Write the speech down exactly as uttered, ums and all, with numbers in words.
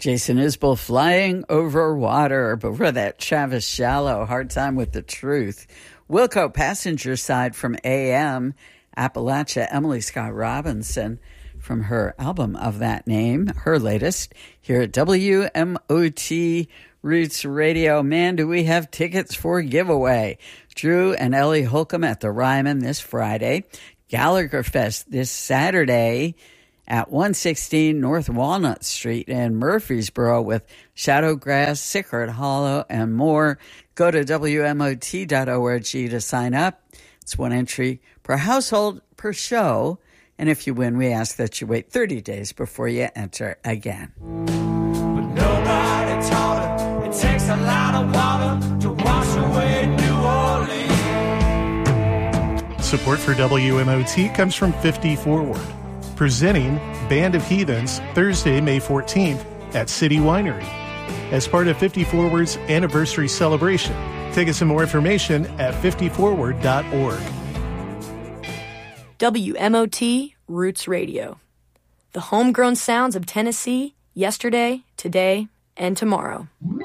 Jason Isbell, Flying Over Water. Before that, Travis Shallow, Hard Time with the Truth. Wilco, Passenger Side from A M. Appalachia, Emily Scott Robinson from her album of that name, her latest, here at W M O T Roots Radio. Man, do we have tickets for giveaway. Drew and Ellie Holcomb at the Ryman this Friday. Gallagher Fest this Saturday at one sixteen North Walnut Street in Murfreesboro with Shadowgrass, Sicard Hollow, and more. Go to W M O T dot org to sign up. It's one entry per household per show. And if you win, we ask that you wait thirty days before you enter again. But nobody taught her it takes a lot of water to wash away New Orleans. Support for W M O T comes from fifty Forward, presenting Band of Heathens Thursday, May fourteenth at City Winery as part of fifty Forward's anniversary celebration. Take us some more information at fifty forward dot org. W M O T Roots Radio. The homegrown sounds of Tennessee, yesterday, today, and tomorrow.